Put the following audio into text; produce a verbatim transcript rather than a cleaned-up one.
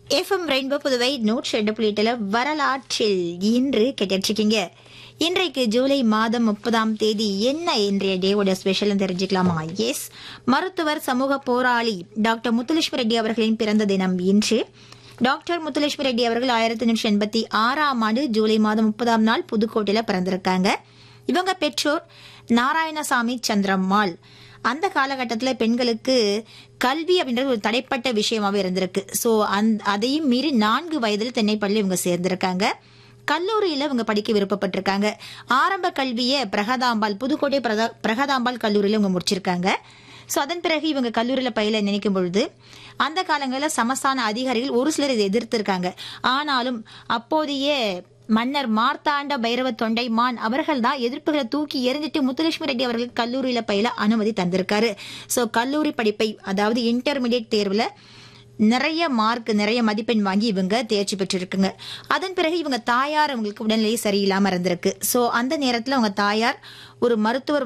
FM rainbow Puduvai நூற்றி ரெண்டு புள்ளி எட்டுல வரலாற்றில் இன்று கேட்டிருக்கீங்க. இன்றைக்கு ஜூலை மாதம் முப்பதாம் தேதி என்ன இன்றைய டேவோட ஸ்பெஷல் தெரிஞ்சுக்கலாமா? எஸ், மருத்துவர் சமூக போராளி டாக்டர் முத்துலட்சுமி ரெட்டி அவர்களின் பிறந்த தினம் இன்று. டாக்டர் முத்துலட்சுமி ரெட்டி அவர்கள் ஆயிரத்தி தொள்ளாயிரத்தி எண்பத்தி ஆறாம் ஆண்டு ஜூலை மாதம் முப்பதாம் நாள் புதுக்கோட்டையில பிறந்திருக்காங்க. இவங்க பெற்றோர் நாராயணசாமி சந்திரம்மாள். அந்த காலகட்டத்தில் பெண்களுக்கு கல்வி அப்படின்றது ஒரு தடைப்பட்ட விஷயமாவே இருந்திருக்கு. ஸோ அந் அதையும் மீறி நான்கு வயதில் தென்னைப்பள்ளி இவங்க சேர்ந்திருக்காங்க. கல்லூரியில இவங்க படிக்க விருப்பப்பட்டிருக்காங்க. ஆரம்ப கல்வியை பிரகதாம்பாள் புதுக்கோட்டை பிரகதாம்பாள் கல்லூரியில இவங்க முடிச்சிருக்காங்க. ஸோ அதன் பிறகு இவங்க கல்லூரியில பயில நினைக்கும் பொழுது அந்த காலங்களில் சமஸ்தான அதிகாரிகள் ஒரு சிலர் இதை எதிர்த்திருக்காங்க. ஆனாலும் அப்போதைய மன்னர் மார்த்தாண்ட பைரவ தொண்டைமான் அவர்கள் தான் எதிர்ப்புகளை தூக்கி எறிஞ்சிட்டு முத்துலட்சுமி ரெட்டி அவர்களுக்கு கல்லூரியில பயில அனுமதி தந்திருக்காரு. ஸோ கல்லூரி படிப்பை அதாவது இன்டர்மீடியட் தேர்வுல நிறைய மார்க் நிறைய மதிப்பெண் வாங்கி இவங்க தேர்ச்சி பெற்றிருக்குங்க. அதன் பிறகு இவங்க தாயார் அவங்களுக்கு உடல்நிலை சரியில்லாம இருந்திருக்கு. ஸோ அந்த நேரத்தில் அவங்க தாயார் ஒரு மருத்துவர்